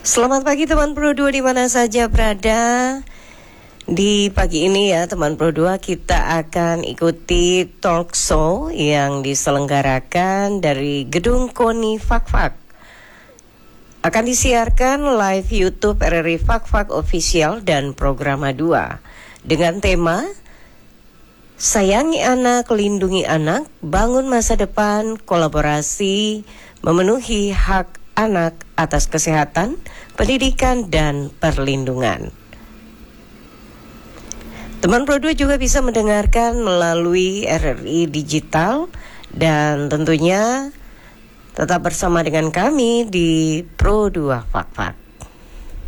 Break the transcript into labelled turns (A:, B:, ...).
A: Selamat pagi teman Pro 2 di mana saja berada. Di pagi ini ya teman Pro 2 kita akan ikuti talk show yang diselenggarakan dari Gedung KONI Fakfak. Akan disiarkan live YouTube RRI Fakfak Official dan Programa 2 dengan tema Sayangi anak, lindungi anak, bangun masa depan, kolaborasi, memenuhi hak anak atas kesehatan, pendidikan, dan perlindungan. Teman Pro 2 juga bisa mendengarkan melalui RRI Digital dan tentunya tetap bersama dengan kami di Pro 2 Fakfak.